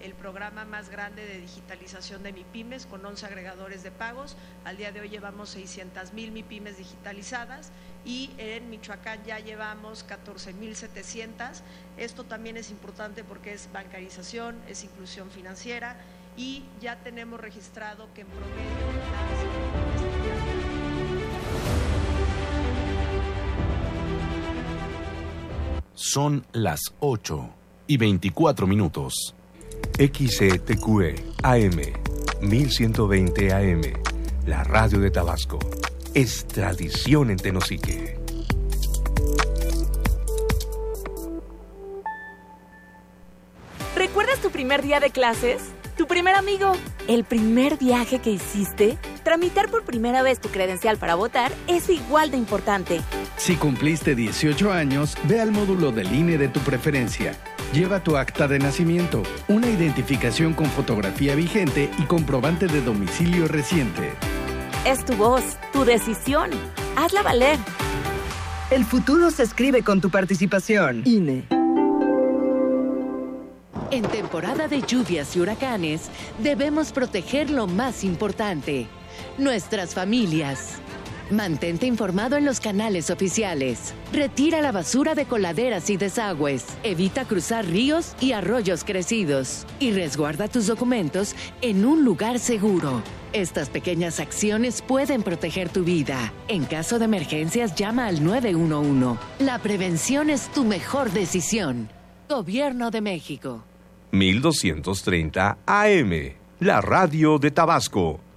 el programa más grande de digitalización de MIPYMES con 11 agregadores de pagos. Al día de hoy llevamos 600,000 MIPYMES digitalizadas y en Michoacán ya llevamos 14,700. Esto también es importante porque es bancarización, es inclusión financiera y ya tenemos registrado que en promedio Son las 8:24. XETQE AM 1120 AM, la radio de Tabasco, es tradición en Tenosique. ¿Recuerdas tu primer día de clases? ¿Tu primer amigo? ¿El primer viaje que hiciste? Tramitar por primera vez tu credencial para votar es igual de importante. Si cumpliste 18 años, ve al módulo del INE de tu preferencia. Lleva tu acta de nacimiento, una identificación con fotografía vigente y comprobante de domicilio reciente. Es tu voz, tu decisión. Hazla valer. El futuro se escribe con tu participación. INE. En temporada de lluvias y huracanes, debemos proteger lo más importante, nuestras familias. Mantente informado en los canales oficiales. Retira la basura de coladeras y desagües. Evita cruzar ríos y arroyos crecidos. Y resguarda tus documentos en un lugar seguro. Estas pequeñas acciones pueden proteger tu vida. En caso de emergencias, llama al 911. La prevención es tu mejor decisión. Gobierno de México. 1230 AM, la radio de Tabasco.